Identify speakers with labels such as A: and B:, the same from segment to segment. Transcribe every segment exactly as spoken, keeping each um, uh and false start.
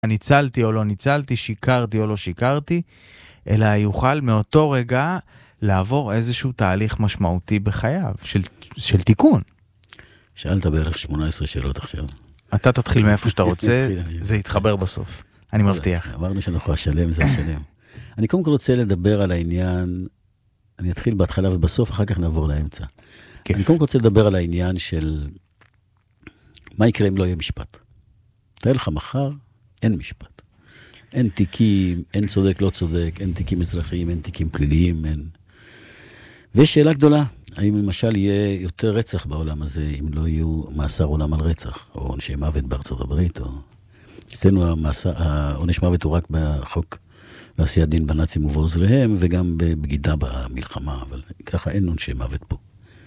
A: ניצלתי או לא ניצלתי, שיקרתי או לא שיקרתי, אלא יוכל מאותו רגע לעבור איזשהו תהליך משמעותי בחייו, של, של תיקון.
B: שאלת בערך שמונה עשרה שאלות עכשיו.
A: אתה תתחיל מאיפה שאתה רוצה, זה יתחבר בסוף. אני מבטיח.
B: אמרנו שאנחנו השלם, זה השלם. אני קודם כל רוצה לדבר על העניין, אני אתחיל בהתחלה ובסוף, אחר כך נעבור לאמצע. אני קודם כל רוצה לדבר על העניין של מה יקרה אם לא יהיה משפט. תראה לך מחר, אין משפט. אין תיקים, אין צודק, לא צודק, אין תיקים אזרחיים, אין תיקים פליליים, אין... ויש שאלה גדולה, האם למשל יהיה יותר רצח בעולם הזה, אם לא יהיו מאסר עולם על רצח, או עונשי מוות בארצות הברית, או... אצלנו העונש מוות הוא רק בחוק לעשיית דין בנאצים ובעוזריהם, וגם בבגידה במלחמה, אבל ככה אין עונשי מוות פה.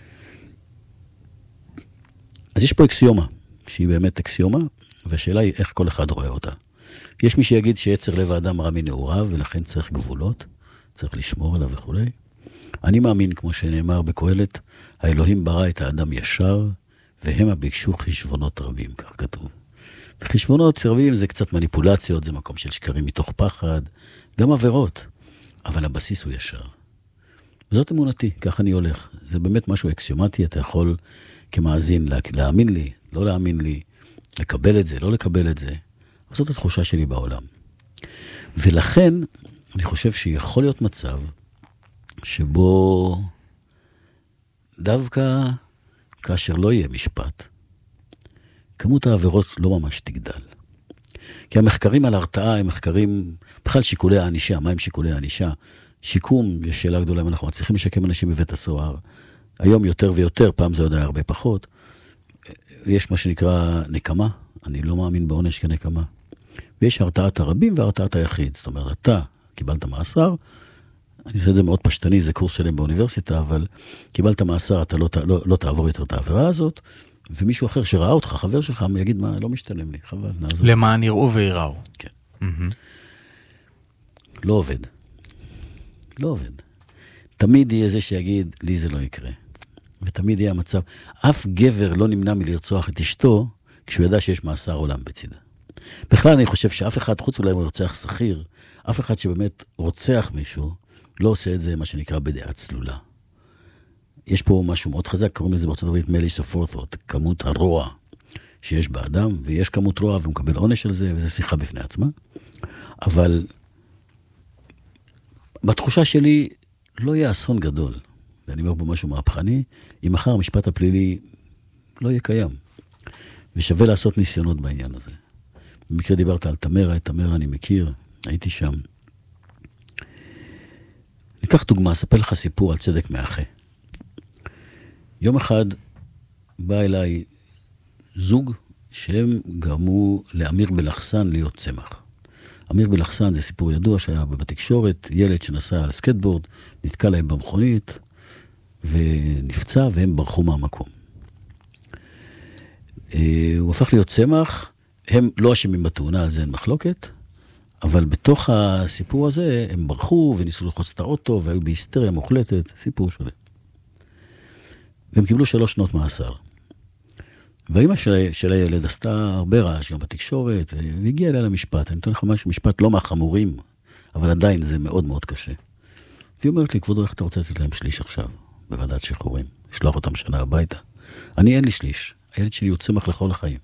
B: אז יש פה אקסיומה, שהיא באמת אקסיומה, והשאלה היא איך כל אחד רואה אותה. יש מי שיגיד שיצר לב האדם רע מנעוריו, ולכן צריך גבולות, צריך לשמור עליו וכו'. אני מאמין, כמו שנאמר בקהלת, האלוהים ברא את האדם ישר, והם ביקשו חשבונות רבים, כך כתוב. וחשבונות רבים זה קצת מניפולציות, זה מקום של שקרים מתוך פחד, גם עבירות, אבל הבסיס הוא ישר. וזאת אמונתי, כך אני הולך. זה באמת משהו אקסיומטי, אתה יכול כמאזין להאמין לי, לא להאמין לי, לקבל את זה, לא לקבל את זה. זאת התחושה שלי בעולם. ולכן, אני חושב שיכול להיות מצב שבו דווקא כאשר לא יהיה משפט, כמות העבירות לא ממש תגדל. כי המחקרים על הרתעה הם מחקרים, בכלל שיקולי האנישה, מה הם שיקולי האנישה? שיקום, יש שאלה גדולה, אם אנחנו מצליחים לשקם אנשים בבית הסוהר, היום יותר ויותר, פעם זה עוד היה הרבה פחות, יש מה שנקרא נקמה, אני לא מאמין בעונש כנקמה, ויש הרתעת הרבים והרתעת היחיד, זאת אומרת, אתה קיבלת מאסר, אני חושב את זה מאוד פשטני, זה קורס שלם באוניברסיטה, אבל קיבלת מאסר, אתה לא, לא, לא תעבור יותר את העבירה הזאת, ומישהו אחר שראה אותך, חבר שלך, יגיד, מה, לא משתלם לי, חבל, נעזור.
A: למען יראו ויראו.
B: כן. Mm-hmm. לא עובד. לא עובד. תמיד יהיה זה שיגיד, לי זה לא יקרה. ותמיד יהיה המצב, אף גבר לא נמנע מלרצוח את אשתו, כשהוא ידע שיש מאסר עולם בצידה. בכלל אני חושב שאף אחד, חוץ אולי רוצח שכיר, אף אחד שבאמת רוצח מישהו, לא עושה את זה, מה שנקרא, בדעה צלולה. יש פה משהו מאוד חזק, קוראים לזה בארצות הברית מליס הפורת'ות, כמות הרוע שיש באדם, ויש כמות רוע, והוא מקבל עונש על זה, וזה שיחה בפני עצמה. אבל בתחושה שלי, לא יהיה אסון גדול, ואני אומר פה משהו מהפכני, אם מחר המשפט הפלילי לא יהיה קיים, ושווה לעשות ניסיונות בעניין הזה. במקרה דיברת על תמרה, את תמרה אני מכיר, הייתי שם. ניקח דוגמה, אספר לך סיפור על צדק מאחה. יום אחד בא אליי זוג שהם גרמו לאמיר בלחסן להיות צמח. אמיר בלחסן זה סיפור ידוע שהיה בתקשורת, ילד שנסע על סקטבורד, נתקע להם במכונית ונפצע והם ברחו מהמקום. הוא הפך להיות צמח, הם לא אשמים בתאונה, על זה אין מחלוקת, אבל בתוך הסיפור הזה הם ברחו וניסו לחוץ את האוטו והיו בהיסטריה מוחלטת, סיפור שונה. והם קיבלו שלוש שנות מאסר. והאמא של, של הילד עשתה הרבה רעש גם בתקשורת, והגיעה אליה למשפט. אני נותן לך משהו, משפט לא מהחמורים, אבל עדיין זה מאוד מאוד קשה. והיא אומרת לי, כבודו, איך אתה רוצה לתת להם שליש עכשיו, בוועדת שחרורים? לשלוח אותם שנה הביתה. אני אין לי שליש. הילד שלי הוא צמח לכל החיים.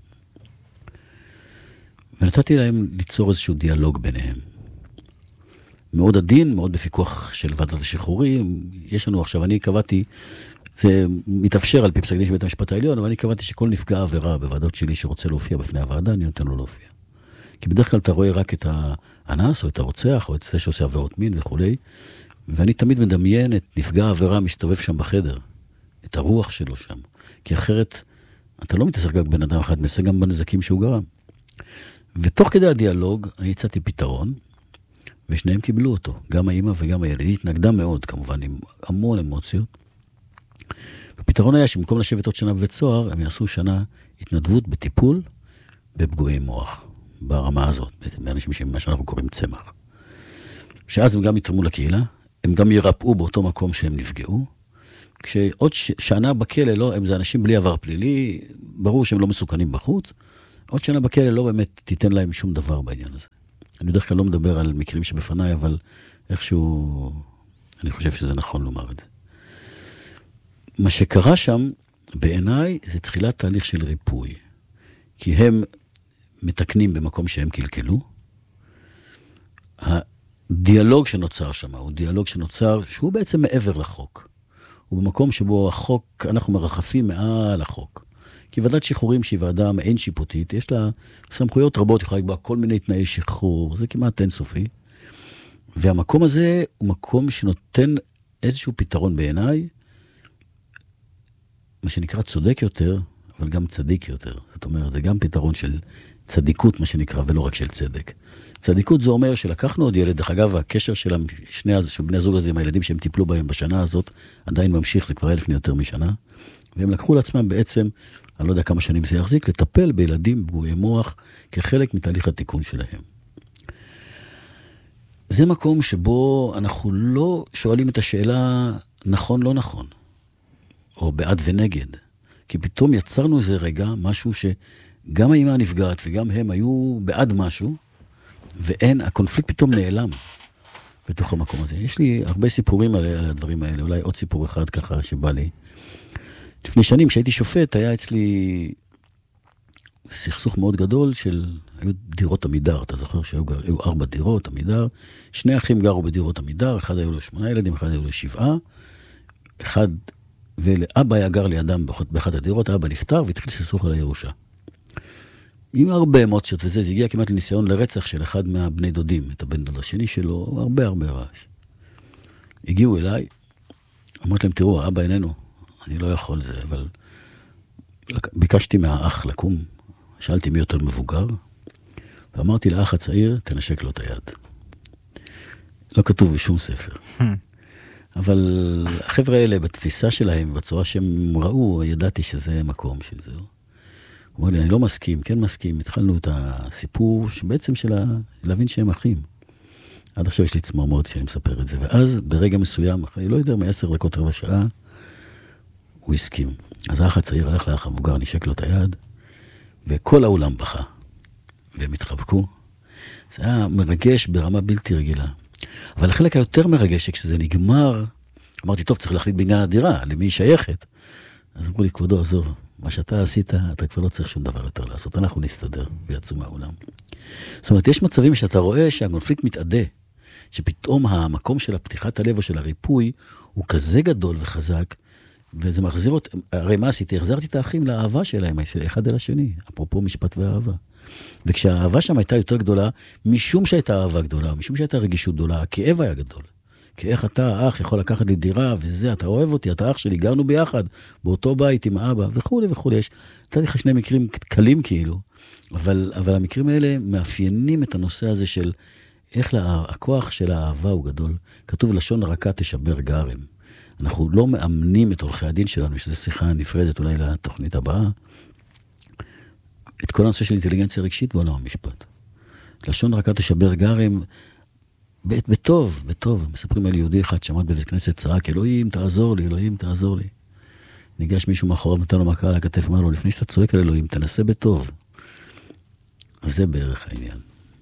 B: ונתתי להם ליצור איזשהו דיאלוג ביניהם. מאוד עדין, מאוד בפיקוח של ועדת השחרורים. יש לנו עכשיו, אני קבעתי, זה מתאפשר על פי פסק דין של בית המשפט העליון, אבל אני קבעתי שכל נפגע עבירה בוועדות שלי שרוצה להופיע בפני הוועדה, אני נותן לו להופיע. כי בדרך כלל אתה רואה רק את האנס, או את הרוצח, או את זה שעושה עבירות מין וכו'. ואני תמיד מדמיין את נפגע העבירה מסתובב שם בחדר, את הרוח שלו שם. כי אחרת, אתה לא מתעסק רק בן אדם אחד, מתעסק גם בנזקים שהוא גרם. ותוך כדי הדיאלוג, אני הצעתי פתרון, ושניהם קיבלו אותו, גם האמא וגם הילד. היא התנגדה מאוד, כמובן, עם המון אמוציות. הפתרון היה שבמקום לשבת עוד שנה בבית סוהר, הם יעשו שנה התנדבות בטיפול בפגועי מוח, ברמה הזאת, באנשים שמה שאנחנו קוראים צמח. שאז הם גם יתרמו לקהילה, הם גם ירפאו באותו מקום שהם נפגעו, כשעוד שנה בכלא, לא, הם זה אנשים בלי עבר פלילי, ברור שהם לא מסוכנים בחוץ, עוד שנה בכלא לא באמת תיתן להם שום דבר בעניין הזה. אני בדרך כלל לא מדבר על מקרים שבפניי, אבל איכשהו, אני חושב שזה נכון לומר את זה. מה שקרה שם, בעיניי, זה תחילת תהליך של ריפוי. כי הם מתקנים במקום שהם קלקלו. הדיאלוג שנוצר שם, הוא דיאלוג שנוצר, שהוא בעצם מעבר לחוק. הוא במקום שבו החוק, אנחנו מרחפים מעל החוק. כי ועדת שחרורים שהיא ועדה מעין שיפוטית, יש לה סמכויות רבות, יכולה לקבוע כל מיני תנאי שחרור, זה כמעט אינסופי. והמקום הזה הוא מקום שנותן איזשהו פתרון בעיניי, מה שנקרא צודק יותר, אבל גם צדיק יותר. זאת אומרת, זה גם פתרון של צדיקות, מה שנקרא, ולא רק של צדק. צדיקות זה אומר שלקחנו עוד ילד, דרך אגב, הקשר של שני בני הזוג הזה עם הילדים שהם טיפלו בהם בשנה הזאת, עדיין ממשיך, זה כבר אלף לפני יותר משנה, והם לקחו לעצמם בעצם, אני לא יודע כמה שנים זה יחזיק, לטפל בילדים פגועי מוח כחלק מתהליך התיקון שלהם. זה מקום שבו אנחנו לא שואלים את השאלה נכון, לא נכון, או בעד ונגד, כי פתאום יצרנו איזה רגע, משהו שגם האמא הנפגעת וגם הם היו בעד משהו, ואין, הקונפליקט פתאום נעלם בתוך המקום הזה. יש לי הרבה סיפורים על, על הדברים האלה, אולי עוד סיפור אחד ככה שבא לי. לפני שנים, כשהייתי שופט, היה אצלי סכסוך מאוד גדול של, היו דירות עמידר, אתה זוכר שהיו היו ארבע דירות עמידר, שני אחים גרו בדירות עמידר, אחד היו לו שמונה ילדים, אחד היו לו שבעה, אחד, ואבא היה גר לידם באחת הדירות, אבא נפטר והתחיל סכסוך על הירושה. עם הרבה אמוציות וזה, זה הגיע כמעט לניסיון לרצח של אחד מהבני דודים, את הבן דוד השני שלו, הרבה הרבה רעש. הגיעו אליי, אמרתי להם, תראו, אבא איננו, אני לא יכול זה, אבל ביקשתי מהאח לקום, שאלתי מי יותר מבוגר, ואמרתי לאח הצעיר, תנשק לו את היד. לא כתוב בשום ספר. אבל החבר'ה האלה, בתפיסה שלהם, בצורה שהם ראו, ידעתי שזה מקום שזהו. הוא אומר לי, אני לא מסכים, כן מסכים, התחלנו את הסיפור שבעצם של להבין שהם אחים. עד עכשיו יש לי צמרמורת שאני מספר את זה, ואז ברגע מסוים, אני לא יודע, מעשר דקות רבע שעה, הוא הסכים. אז האח הצעיר הלך לאח המבוגר, נשק לו את היד, וכל האולם בכה, והם התחבקו. זה היה מרגש ברמה בלתי רגילה. אבל החלק היותר מרגש, שכשזה נגמר, אמרתי, טוב, צריך להחליט בעניין הדירה, למי היא שייכת. אז אמרו לי, כבודו, עזוב, מה שאתה עשית, אתה כבר לא צריך שום דבר יותר לעשות, אנחנו נסתדר, ויצאו מהעולם. זאת אומרת, יש מצבים שאתה רואה שהקונפליקט מתעדה, שפתאום המקום של הפתיחת הלב או של הריפוי, הוא כזה גדול וחזק, וזה מחזיר אותי, הרי מה עשיתי? החזרתי את האחים לאהבה שלהם, של אחד אל השני, אפרופו משפט ואהבה. וכשהאהבה שם הייתה יותר גדולה, משום שהייתה אהבה גדולה, משום שהייתה רגישות גדולה, הכאב היה גדול. כי איך אתה, האח, יכול לקחת לי דירה, וזה, אתה אוהב אותי, אתה אח שלי, גרנו ביחד, באותו בית עם האבא, וכו' וכו'. יש, נתתי לך שני מקרים קלים כאילו, אבל, אבל המקרים האלה מאפיינים את הנושא הזה של איך לה, הכוח של האהבה הוא גדול. כתוב לשון רכה תשבר גרם. אנחנו לא מאמנים את עורכי הדין שלנו, שזו שיחה נפרדת אולי לתוכנית הבאה, את כל הנושא של אינטליגנציה רגשית בעולם המשפט. לשון רכה תשבר גרם, בטוב, בטוב. מספרים על יהודי אחד שעמד בבית כנסת, צעק, אלוהים תעזור לי, אלוהים תעזור לי. ניגש מישהו מאחוריו, נתן לו מכה על הכתף, אמר לו, לפני שאתה צועק על אלוהים, תנסה בטוב. אז זה בערך העניין.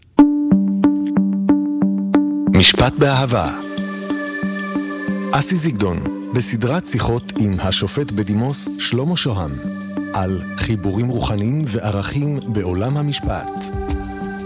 C: משפט באהבה. אסי זיגדון, בסדרת שיחות עם השופט בדימוס שלמה שוהם, על חיבורים רוחניים וערכים בעולם המשפט.